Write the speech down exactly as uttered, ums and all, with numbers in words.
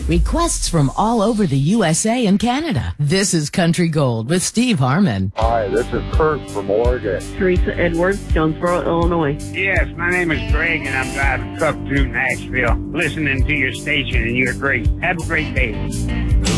Requests from all over the U S A and Canada. This is Country Gold with Steve Harmon. Hi, this is Kurt from Oregon. Teresa Edwards, Jonesboro, Illinois. Yes, my name is Greg, and I'm driving truck through Nashville, listening to your station, and you're great. Have a great day.